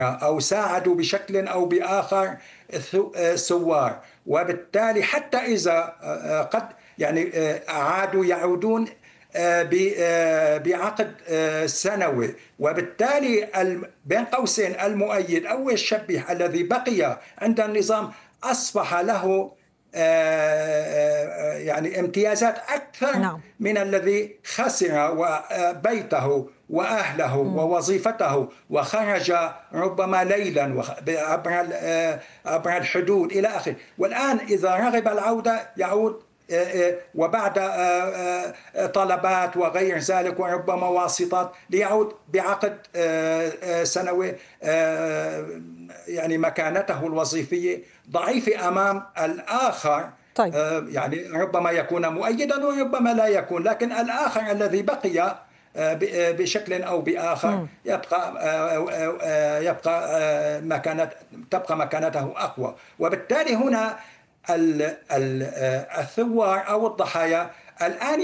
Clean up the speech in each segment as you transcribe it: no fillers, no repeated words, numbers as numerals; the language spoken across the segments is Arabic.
أو ساعدوا بشكل أو بآخر الثوار، وبالتالي حتى إذا قد يعني يعودون بعقد سنوي، وبالتالي بين قوسين المؤيد أو الشبيه الذي بقي عند النظام أصبح له يعني امتيازات أكثر نعم. من الذي خسر بيته وأهله ووظيفته وخرج ربما ليلا عبر الحدود إلى آخره. والآن إذا رغب العودة يعود، وبعد طلبات وغير ذلك وربما واسطات ليعود بعقد سنوي، يعني مكانته الوظيفية ضعيفة أمام الآخر. طيب. يعني ربما يكون مؤيدا وربما لا يكون، لكن الآخر الذي بقي بشكل أو بآخر تبقى مكانته أقوى. وبالتالي هنا الثوار أو الضحايا الآن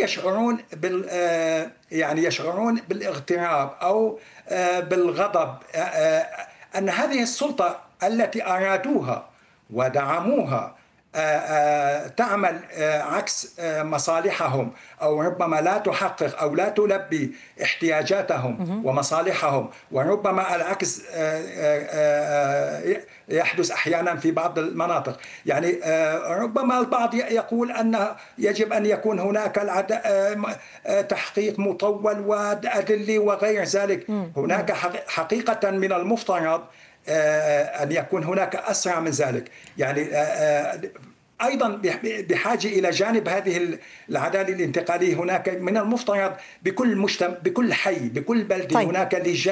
يشعرون بالاغتراب أو بالغضب، أن هذه السلطة التي أرادوها ودعموها تعمل عكس مصالحهم، أو ربما لا تحقق أو لا تلبي احتياجاتهم ومصالحهم، وربما العكس يحدث أحيانا في بعض المناطق. يعني ربما البعض يقول أن يجب أن يكون هناك تحقيق مطول وأدلة وغير ذلك. هناك حقيقة من المفترض أن يكون هناك أسرع من ذلك. يعني أيضا بحاجة إلى جانب هذه العدالة الانتقالية، هناك من المفترض بكل مجتمع، بكل حي، بكل بلدة، طيب. هناك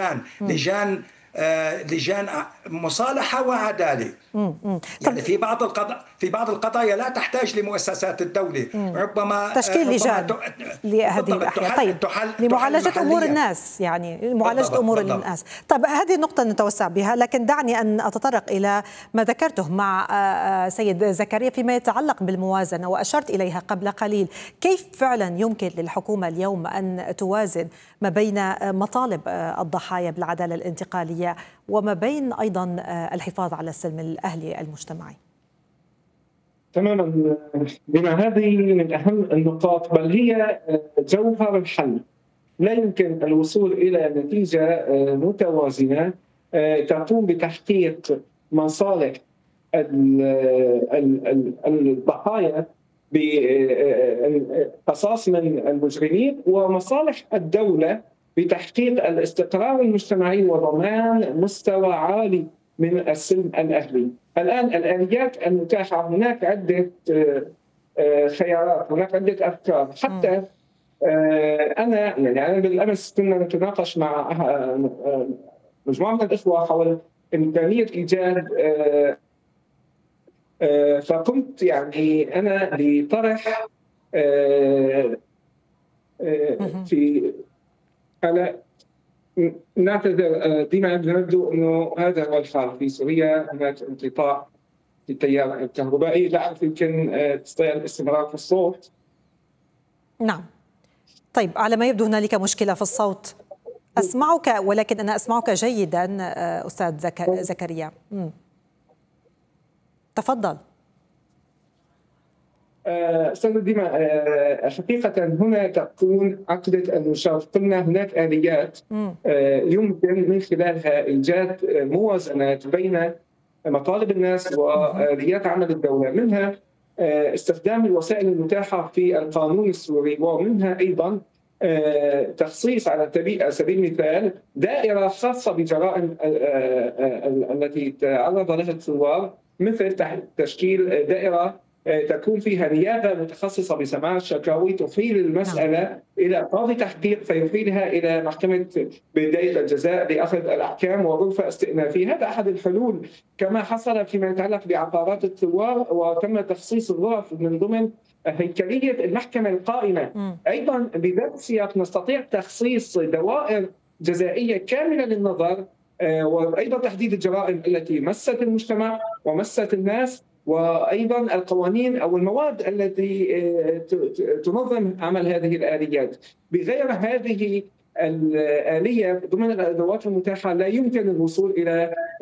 لجان مصالحة وعدالة. يعني في بعض القضايا لا تحتاج لمؤسسات الدولة، ربما تشكيل لجان لهذه الأحياء. طيب، لمعالجة أمور الناس، يعني معالجة أمور الناس. طيب، هذه النقطة نتوسع بها، لكن دعني أن أتطرق إلى ما ذكرته مع سيد زكريا فيما يتعلق بالموازنة، وأشرت إليها قبل قليل. كيف فعلا يمكن للحكومة اليوم أن توازن ما بين مطالب الضحايا بالعدالة الانتقالية وما بين أيضا الحفاظ على السلم الأهلي المجتمعي؟ تماما بما هذه من أهم النقاط، بل هي جوهر الحل. لا يمكن الوصول إلى نتيجة متوازنة تقوم بتحقيق مصالح الضحايا بقصاص من المجرمين ومصالح الدولة بتحقيق الاستقرار المجتمعي وضمان مستوى عالي من السلم الأهلي. الآن الآليات المتاحة، هناك عدة خيارات، هناك عدة أفكار. حتى أنا بالأمس كنا نتناقش مع مجموعة من الإخوة حول إمكانية إيجاد، فقمت يعني أنا بطرح في على نعتذر ديما يبدو انه هذا هو الحال في سوريا. هناك انقطاع في التيار الكهربائي، لا اعرف يمكن تستطيع الاستمرار في الصوت. نعم. طيب، على ما يبدو هنالك مشكلة في الصوت. اسمعك، ولكن انا اسمعك جيدا استاذ زكريا. تفضل. أستاذ ديما، حقيقة هنا تكون عقدة المشاركة. قلنا هناك آليات يمكن من خلالها إيجاد موازنات بين مطالب الناس وآليات عمل الدولة، منها استخدام الوسائل المتاحة في القانون السوري، ومنها أيضا تخصيص على سبيل المثال دائرة خاصة بجرائم التي تعرض لها الثوار، مثل تشكيل دائرة تكون فيها نيابة متخصصة بسماع الشكاوي، تحيل المسألة إلى قاضي تحقيق فيحيلها إلى محكمة بداية الجزاء لأخذ الأحكام وغرفة استئنافية. هذا أحد الحلول، كما حصل فيما يتعلق بعقارات الثوار، وتم تخصيص الغرف من ضمن هيكلية المحكمة القائمة. أيضا بذات السياق نستطيع تخصيص دوائر جزائية كاملة للنظر، وأيضا تحديد الجرائم التي مست المجتمع ومست الناس، وأيضا القوانين أو المواد التي تنظم عمل هذه الآليات. بغير هذه الآلية ضمن الأدوات المتاحة لا يمكن الوصول إلى